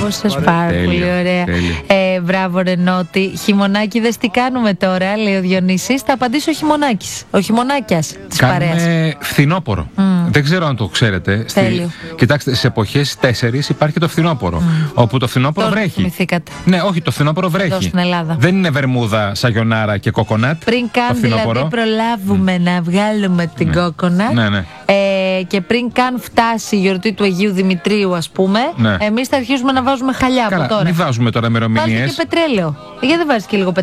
Μπράβο σας, πάρα πολύ ωραία. Μπράβο ρε Νότι. Χειμωνάκηδες τι κάνουμε τώρα, λέει ο Διονύσης. Θα απαντήσω ο χειμωνάκης, ο χειμωνάκιας της παρέας. Κάνουμε φθινόπορο. Δεν ξέρω αν το ξέρετε. Κοιτάξτε, σε εποχές 4 υπάρχει το φθινόπορο. Όπου το φθινόπορο τώρα βρέχει. θυμηθήκατε. Ναι, όχι, το φθινόπορο βρέχει. Εδώ στην Ελλάδα. Δεν είναι βερμούδα, σαγιονάρα και κοκονάτ. Πριν καν δηλαδή προλάβουμε να βγάλουμε την κόκονα. Ναι. Και πριν καν φτάσει η γιορτή του Αγίου Δημητρίου, ας πούμε, εμείς θα αρχίσουμε να βάζουμε χαλιά από τώρα. Μην βάζουμε τώρα ημερομηνίες. Βάζουμε και πετρέλαιο. Γιατί δεν βάζεις και λίγο πετρέλαιο?